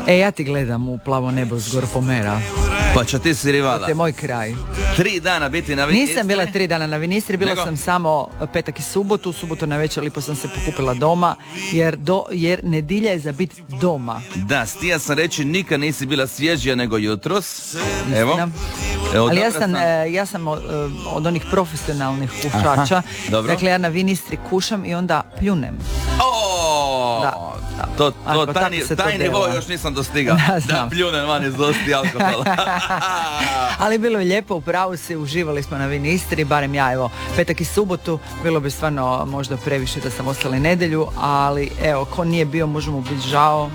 Ja ti gledam u plavo nebo s Gorpomera. Pa će ti si rivala. To je moj kraj. 3 dana biti na Vinistri? Nisam bila 3 dana na Vinistri, bila sam samo petak i subotu. Subotu na večer lipo sam se pokupila doma, jer nedjelja je za biti doma. Da, stija sam reći, nikad nisi bila svježija nego jutros. Evo. Ali ja sam od onih profesionalnih kušača. Dakle, ja na Vinistri kušam i onda pljunem. Taj nivo još nisam dostigao. Da pljunem van iz dosti alkohola. Ali bilo je lijepo, upravo se, uživali smo na Vinistri, barem ja, evo, petak i subotu. Bilo bi stvarno možda previše da sam ostala nedjelju, ali evo, ko nije bio, možemo biti žao.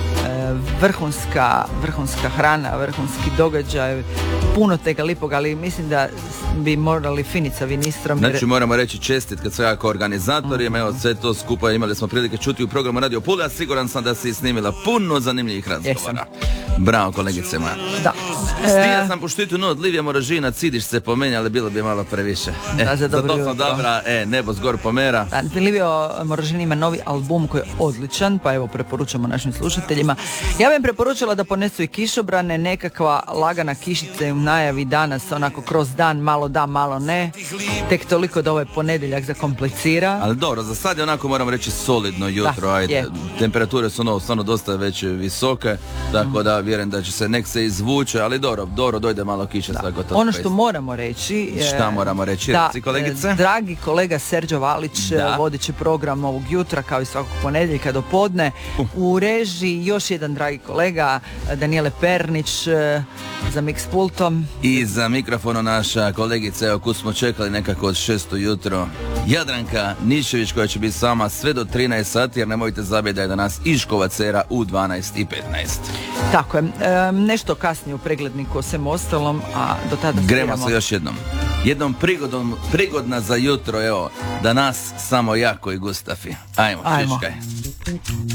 Vrhunska hrana, vrhunski događaj, puno tega lipoga, ali mislim da bi morali finiti sa Vinistrom. Znači moramo reći čestit kad svega kao organizatorima, evo sve to skupa imali smo prilike čuti u programu Radio Pula, siguran sam da si snimila puno zanimljivih razgovora. Bravo kolegice moja. Da. Stija sam poštitu od Livija Moražina, cidiš se po meni, ali bilo bi malo previše. Za to sam dobra, nebo s Gorpomera. Livio Moražin ima novi album koji je odličan, pa evo preporučamo našim slušateljima. Ja bih preporučila da ponesu i kišobrane, nekakva lagana kišica u najavi danas, onako kroz dan, malo da, malo ne. Tek toliko da ovaj ponedjeljak zakomplicira. Ali dobro, za sad je onako moram reći solidno jutro, ajde. Temperature su stvarno dosta već visoke, tako da vjerujem da će se nek se izvuče, ali dobro, dojde malo kiše. Ono što moramo reći... Šta moramo reći, reci kolegice? Dragi kolega Serđo Valić vodit će program ovog jutra kao i svakog ponedjeljka do podne. U režiji još jedan dragi kolega Daniele Pernić za mix pultom. I za mikrofonom naša kolegica, evo kud smo čekali nekako od 6 jutro, Jadranka Nišević koja će biti sama sve do 13 sati, jer nemojte zabiti da je danas Iškova Cera u 12:15. Tako je, nešto kasnije u pregledniku o svem ostalom, a do tada gremo se još jednom prigodna za jutro, evo, da nas samo jako i Gustafi. Ajmo. Šiškaj.